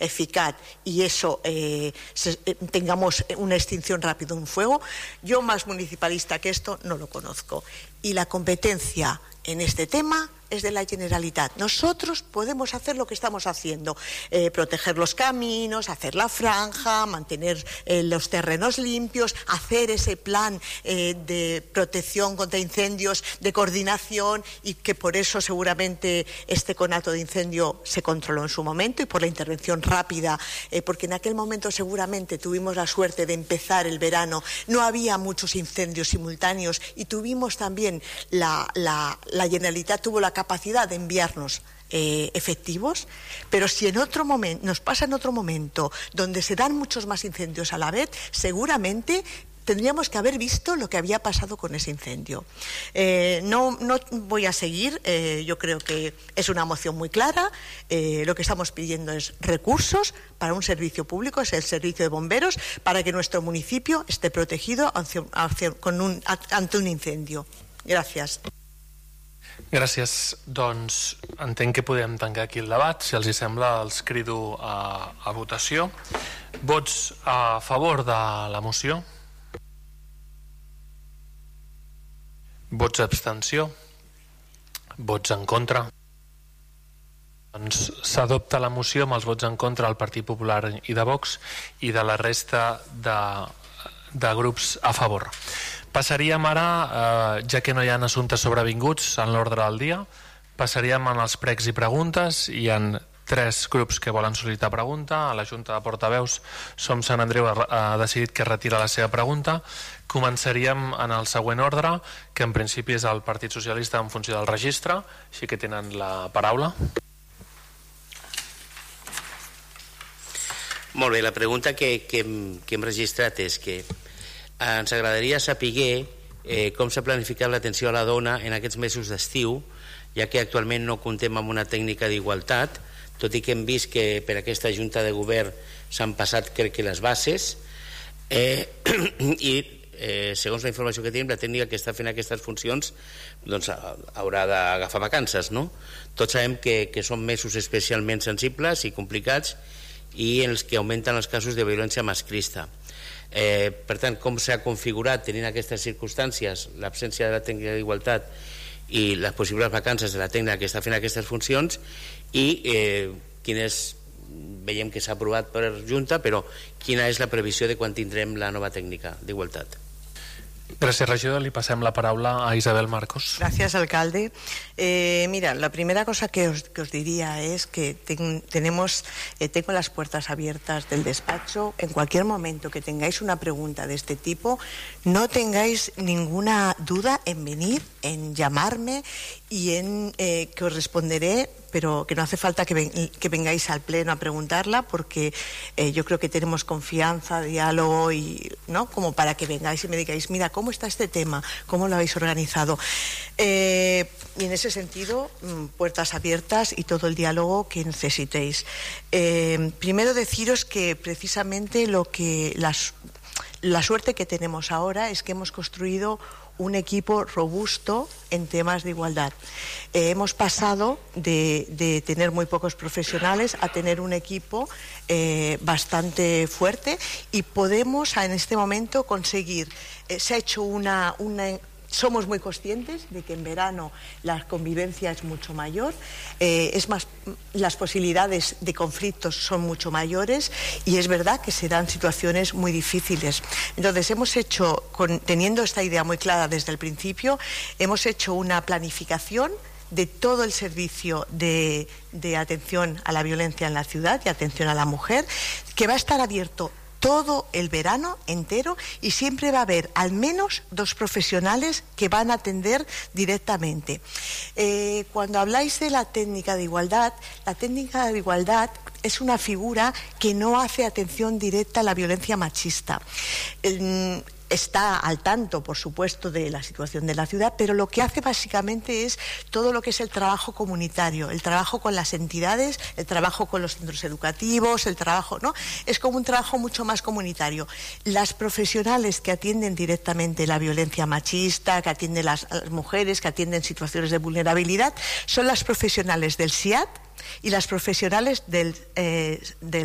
eficaz y eso tengamos una extinción rápida de un fuego, yo más municipalista que esto no lo conozco. Y la competencia en este tema es de la Generalitat. Nosotros podemos hacer lo que estamos haciendo, proteger los caminos, hacer la franja, mantener los terrenos limpios, hacer ese plan de protección contra incendios, de coordinación, y que por eso seguramente este conato de incendio se controló en su momento y por la intervención rápida, porque en aquel momento seguramente tuvimos la suerte de empezar el verano, no había muchos incendios simultáneos y tuvimos también la Generalitat tuvo la capacidad de enviarnos efectivos, pero si en otro momento nos pasa en otro momento donde se dan muchos más incendios a la vez, seguramente tendríamos que haber visto lo que había pasado con ese incendio. No voy a seguir, yo creo que es una moción muy clara. Lo que estamos pidiendo es recursos para un servicio público, es el servicio de bomberos, para que nuestro municipio esté protegido ante un incendio. Gràcies. Gràcies. Doncs entenc que podem tancar aquí el debat. Si els hi sembla, els crido a votació. Vots a favor de la moció? Vots d'abstenció? Vots en contra? Doncs s'adopta la moció amb els vots en contra del Partit Popular i de Vox i de la resta de grups a favor. Passaríem ara, ja que no hi ha assumptes sobrevinguts en l'ordre del dia, passaríem als pregs i preguntes. Hi ha 3 grups que volen sol·licitar pregunta. A la Junta de Portaveus Som Sant Andreu ha decidit que retira la seva pregunta. Començaríem en el següent ordre, que en principi és el Partit Socialista en funció del registre, així que tenen la paraula. Molt bé, la pregunta que hem registrat és que ens agradaria saber com s'ha planificat l'atenció a la dona en aquests mesos d'estiu, ja que actualment no comptem amb una tècnica d'igualtat, tot i que hem vist que per aquesta Junta de Govern s'han passat, crec que, les bases, i segons la informació que tenim, la tècnica que està fent aquestes funcions doncs haurà d'agafar vacances, no? Tots sabem que són mesos especialment sensibles i complicats i en els que augmenten els casos de violència masclista. Per tant, com s'ha configurat tenint aquestes circumstàncies l'absència de la tècnica d'igualtat i les possibles vacances de la tècnica que està fent aquestes funcions, i veiem que s'ha aprovat per Junta, però quina és la previsió de quan tindrem la nova tècnica d'igualtat? Gràcies, regidor. Li passem la paraula a Isabel Marcos. Gracias, alcalde. Mira, la primera cosa que os diría es que tengo las puertas abiertas del despacho. En cualquier momento que tengáis una pregunta de este tipo, no tengáis ninguna duda en venir, en llamarme y en que os responderé, pero que no hace falta que vengáis al pleno a preguntarla, porque yo creo que tenemos confianza, diálogo, y ¿no? Como para que vengáis y me digáis, mira, ¿cómo está este tema? ¿Cómo lo habéis organizado? Y en ese sentido, puertas abiertas y todo el diálogo que necesitéis. Primero deciros que precisamente la suerte que tenemos ahora es que hemos construido un equipo robusto en temas de igualdad. Hemos pasado de tener muy pocos profesionales a tener un equipo bastante fuerte, y podemos en este momento conseguir, se ha hecho somos muy conscientes de que en verano la convivencia es mucho mayor, es más, las posibilidades de conflictos son mucho mayores, y es verdad que se dan situaciones muy difíciles. Entonces hemos hecho, teniendo esta idea muy clara desde el principio, hemos hecho una planificación de todo el servicio de atención a la violencia en la ciudad y atención a la mujer, que va a estar abierto todo el verano entero, y siempre va a haber al menos 2 profesionales que van a atender directamente. Cuando habláis de la técnica de igualdad es una figura que no hace atención directa a la violencia machista. Está al tanto, por supuesto, de la situación de la ciudad, pero lo que hace básicamente es todo lo que es el trabajo comunitario, el trabajo con las entidades, el trabajo con los centros educativos, el trabajo, ¿no? Es como un trabajo mucho más comunitario. Las profesionales que atienden directamente la violencia machista, que atienden las mujeres, que atienden situaciones de vulnerabilidad, son las profesionales del SIAD y las profesionales del